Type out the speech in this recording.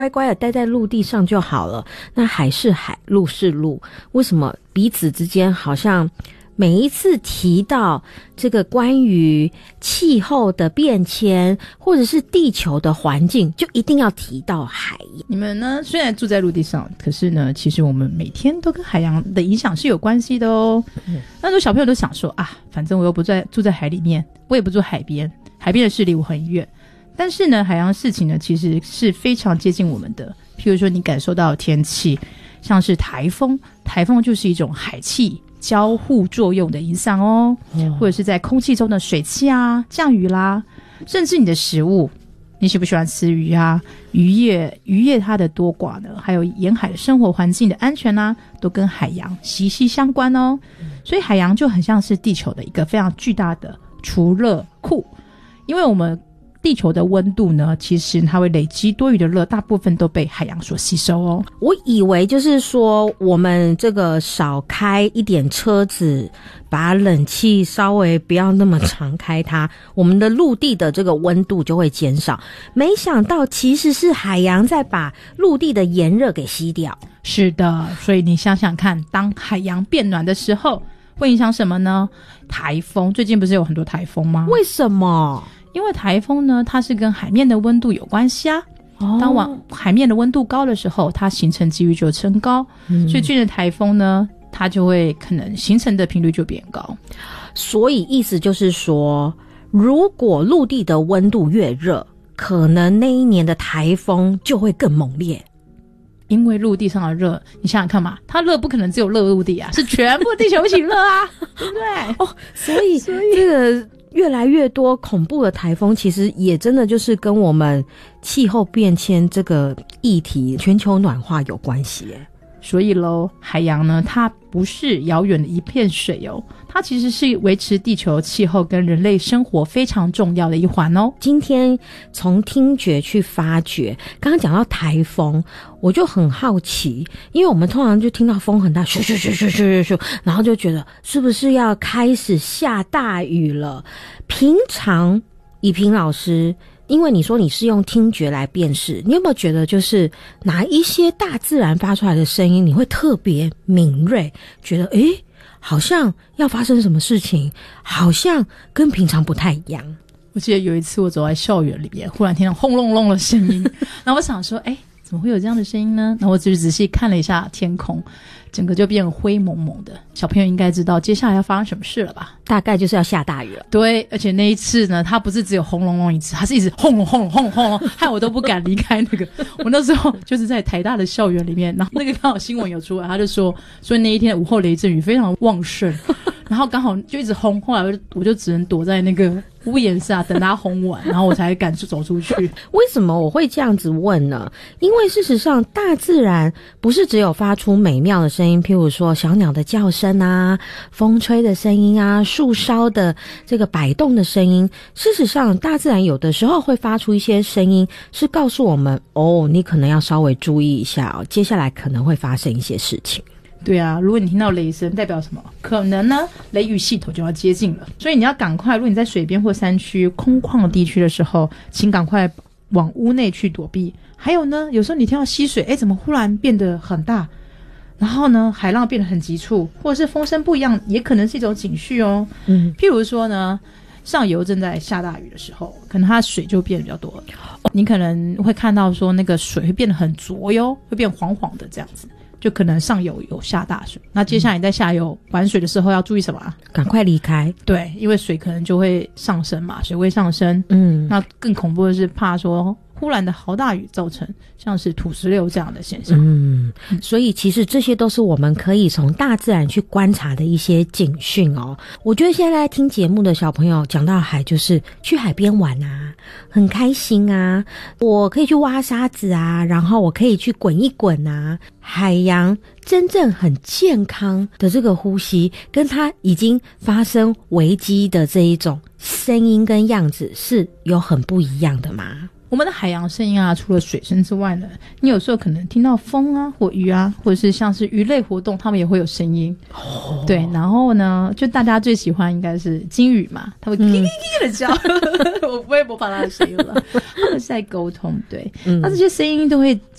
乖乖的待在陆地上就好了，那海是海，陆是陆，为什么彼此之间好像每一次提到这个关于气候的变迁或者是地球的环境，就一定要提到海？ 你们呢虽然住在陆地上，可是呢其实我们每天都跟海洋的影响是有关系的哦。那时候小朋友都想说啊，反正我又不住在海里面，我也不住海边，海边的事离我很远。但是呢海洋事情呢其实是非常接近我们的，譬如说你感受到天气，像是台风就是一种海气交互作用的影响哦，或者是在空气中的水汽啊、降雨啦，甚至你的食物，你喜不喜欢吃鱼啊？渔业它的多寡呢，还有沿海的生活环境的安全啊，都跟海洋息息相关哦。所以海洋就很像是地球的一个非常巨大的储热库，因为我们地球的温度呢，其实它会累积多余的热，大部分都被海洋所吸收哦。 我以为就是说我们这个少开一点车子，把冷气稍微不要那么常开它，我们的陆地的这个温度就会减少，没想到其实是海洋在把陆地的炎热给吸掉。 是的，所以你想想看，当海洋变暖的时候会影响什么呢？台风，最近不是有很多台风吗？ 为什么？ 因为台风呢它是跟海面的温度有关系啊。当海面的温度高的时候，它形成几率就升高，所以最近的台风呢它就会可能形成的频率就变高。 所以意思就是说，如果陆地的温度越热，可能那一年的台风就会更猛烈。 因为陆地上的热，你想想看嘛，它热不可能只有热陆地啊，是全部地球一起热啊，对不对？ 哦，所以这个越来越多恐怖的台风，其实也真的就是跟我们气候变迁这个议题、全球暖化有关系耶。 所以咯，海洋呢它不是遥远的一片水哦，它其实是维持地球气候跟人类生活非常重要的一环哦。 今天从听觉去发掘，刚刚讲到台风，我就很好奇，因为我们通常就听到风很大，咻咻咻咻咻咻，然后就觉得是不是要开始下大雨了？平常以平老师，因为你说你是用听觉来辨识，你有没有觉得就是哪一些大自然发出来的声音你会特别敏锐，觉得好像要发生什么事情，好像跟平常不太一样？ 我记得有一次我走在校园里面，忽然听到轰隆隆的声音然后我想说怎么会有这样的声音呢？然后我就仔细看了一下天空，整个就变灰蒙蒙的。小朋友应该知道接下来要发生什么事了吧？ 大概就是要下大雨了。 对，而且那一次呢，它不是只有轰隆隆一次，它是一直轰隆轰隆轰隆轰隆，害我都不敢离开那个。我那时候就是在台大的校园里面，然后那个刚好新闻有出来，他就说那一天午后雷阵雨非常旺盛，然后刚好就一直轰，后来我就只能躲在那个屋檐下等它轰完，然后我才敢走出去。 为什么我会这样子问呢？因为事实上大自然不是只有发出美妙的声音，譬如说小鸟的叫声啊，风吹的声音啊，树梢的这个摆动的声音。事实上大自然有的时候会发出一些声音，是告诉我们你可能要稍微注意一下接下来可能会发生一些事情。 对啊，如果你听到雷声代表什么？可能呢雷雨系统就要接近了，所以你要赶快，如果你在水边或山区空旷的地区的时候，请赶快往屋内去躲避。还有呢，有时候你听到溪水怎么忽然变得很大，然后呢海浪变得很急促，或者是风声不一样，也可能是一种警讯哦。譬如说呢，上游正在下大雨的时候，可能它的水就变得比较多了，你可能会看到说那个水会变得很浊哟，会变黄黄的这样子，就可能上游有下大水。那接下来你在下游玩水的时候要注意什么？ 赶快离开。对， 因为水可能就会上升嘛，水位上升。那更恐怖的是怕说忽然的豪大雨造成像是土石流这样的现象。 所以其实这些都是我们可以从大自然去观察的一些警讯哦。我觉得现在听节目的小朋友讲到海，就是去海边玩啊，很开心啊，我可以去挖沙子啊，然后我可以去滚一滚啊。海洋真正很健康的这个呼吸，跟它已经发生危机的这一种声音跟样子是有很不一样的吗？ 我们的海洋声音啊，除了水声之外呢，你有时候可能听到风啊或鱼啊，或者是像是鱼类活动，它们也会有声音。对，然后呢，就大家最喜欢应该是金鱼嘛，它会叽叽叽的叫。我不会模仿它的声音了，它们是在沟通。对，那这些声音都会